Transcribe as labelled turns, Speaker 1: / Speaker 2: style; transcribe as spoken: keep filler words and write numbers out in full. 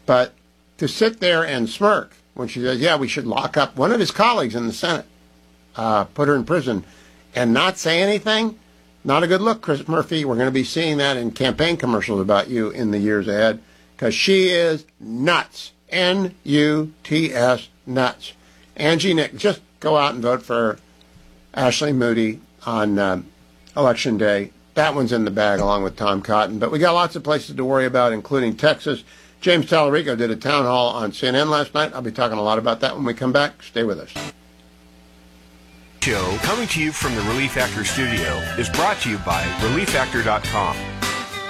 Speaker 1: But to sit there and smirk when she says, yeah, we should lock up one of his colleagues in the Senate, uh, put her in prison, and not say anything, not a good look, Chris Murphy. We're going to be seeing that in campaign commercials about you in the years ahead, because she is nuts. N U T S, nuts. Angie Nick, just go out and vote for Ashley Moody on uh, Election Day. That one's in the bag along with Tom Cotton. But we got lots of places to worry about, including Texas. James Tallarico did a town hall on C N N last night. I'll be talking a lot about that when we come back. Stay with us.
Speaker 2: Show coming to you from the Relief Factor studio is brought to you by relief factor dot com.